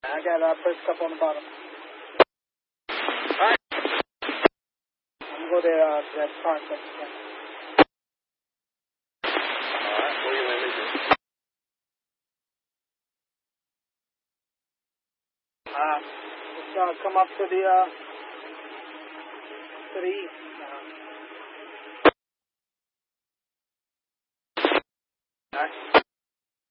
I got a first cup on the bottom. Alright. I'm going to go there to that park. Alright, where you landing? Let's come up to the east.